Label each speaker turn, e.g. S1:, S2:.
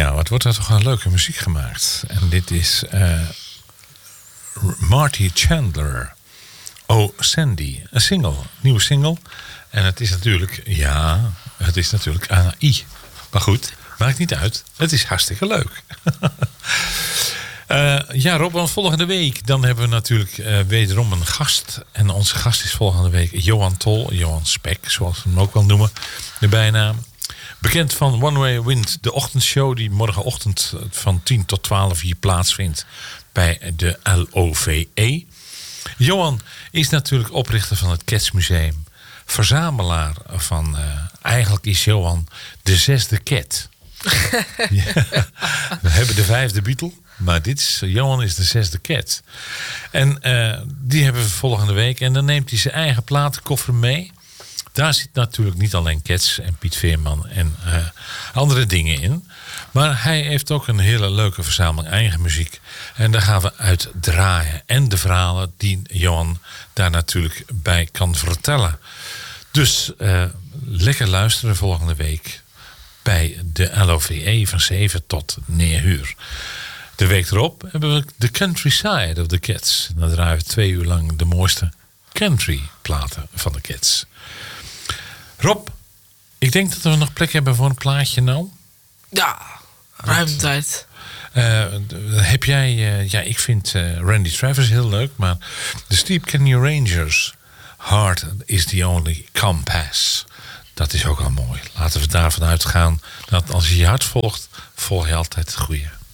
S1: Ja, wat wordt er toch een leuke muziek gemaakt. En dit is Marty Chandler. Oh, Sandy. Een single, nieuwe single. En het is natuurlijk, AI. Maar goed, maakt niet uit. Het is hartstikke leuk. Rob, want volgende week dan hebben we natuurlijk wederom een gast. En onze gast is volgende week Johan Tol. Johan Spek, zoals we hem ook wel noemen. De bijnaam. Bekend van One Way Wind, de ochtendshow die morgenochtend van 10 tot 12 hier plaatsvindt bij de LOVE. Johan is natuurlijk oprichter van het Cats Museum. Verzamelaar van, eigenlijk is Johan de 6e cat. Ja, we hebben de 5e Beatle, maar Johan is de 6e cat. En die hebben we volgende week. En dan neemt hij zijn eigen platenkoffer mee. Daar zit natuurlijk niet alleen Cats en Piet Veerman en andere dingen in. Maar hij heeft ook een hele leuke verzameling eigen muziek. En daar gaan we uit draaien. En de verhalen die Johan daar natuurlijk bij kan vertellen. Dus lekker luisteren volgende week bij de LOVE van 7 tot 9 uur. De week erop hebben we de Countryside of the Cats. En dan draaien we 2 uur lang de mooiste country platen van de Cats. Rob, ik denk dat we nog plek hebben voor een plaatje nou.
S2: Ja, ruim tijd.
S1: Heb jij... ik vind Randy Travis heel leuk, maar de Steep Canyon Rangers, Heart is the Only Compass. Dat is ook al mooi. Laten we daarvan uitgaan dat als je je hart volgt, volg je altijd het goede.